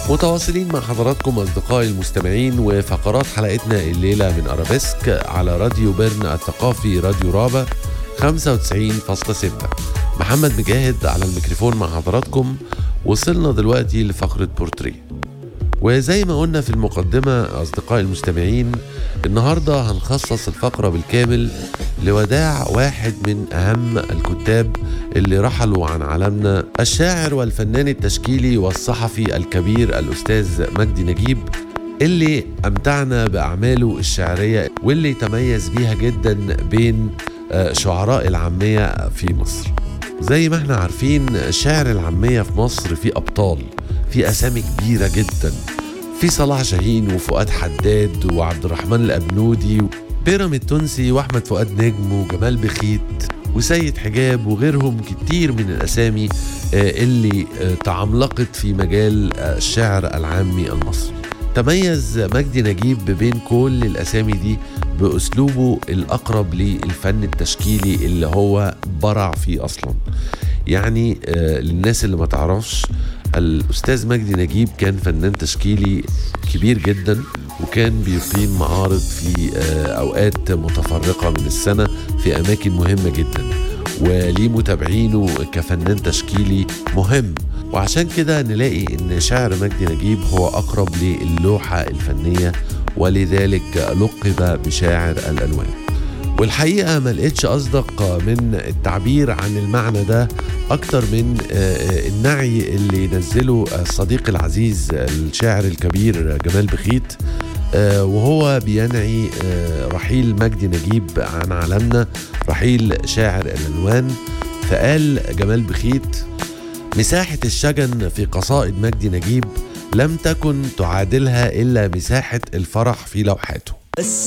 متواصلين مع حضراتكم أصدقائي المستمعين وفقرات حلقتنا الليلة من أرابيسك على راديو بيرن الثقافي، راديو رابع 95.6. محمد مجاهد على الميكروفون مع حضراتكم. وصلنا دلوقتي لفقرة بورتريه، وزي ما قلنا في المقدمة أصدقائي المستمعين، النهاردة هنخصص الفقرة بالكامل لوداع واحد من أهم الكتاب اللي رحلوا عن عالمنا، الشاعر والفنان التشكيلي والصحفي الكبير الأستاذ مجدي نجيب، اللي أمتعنا بأعماله الشعرية واللي تميز بيها جدا بين شعراء العامية في مصر. زي ما احنا عارفين الشعر العامية في مصر في أبطال، في أسامي كبيرة جدا، في صلاح جاهين وفؤاد حداد وعبد الرحمن الأبنودي وبيرم التونسي وأحمد فؤاد نجم وجمال بخيت وسيد حجاب وغيرهم كتير من الأسامي اللي تعملقت في مجال الشعر العامي المصري. تميز مجدي نجيب بين كل الأسامي دي بأسلوبه الأقرب للفن التشكيلي اللي هو برع فيه أصلا. يعني للناس اللي ما تعرفش، الأستاذ مجدي نجيب كان فنان تشكيلي كبير جدا، وكان بيقيم معارض في أوقات متفرقة من السنة في أماكن مهمة جدا، وليه متابعينه كفنان تشكيلي مهم. وعشان كده نلاقي ان شعر مجدي نجيب هو اقرب للوحة الفنية، ولذلك لقب بشاعر الالوان. والحقيقة ما لقيتش اصدق من التعبير عن المعنى ده اكتر من النعي اللي نزله الصديق العزيز الشاعر الكبير جمال بخيت، وهو بينعي رحيل مجدي نجيب عن عالمنا، رحيل شاعر الالوان. فقال جمال بخيت: مساحة الشجن في قصائد مجدي نجيب لم تكن تعادلها إلا مساحة الفرح في لوحاته.